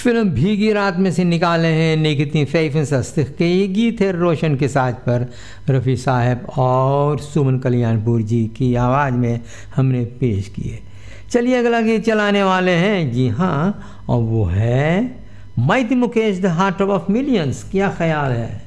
Film भीगी रात में से निकाले हैं निकिती फैफिन के ये गीत है रोशन के साथ पर रफ़ी साहब और सुमन कल्याणपुर जी की आवाज़ में हमने पेश किए। चलिए अगला गीत चलाने वाले हैं, जी हाँ, और वो है mighty Mukesh the heart of millions. क्या ख्याल है?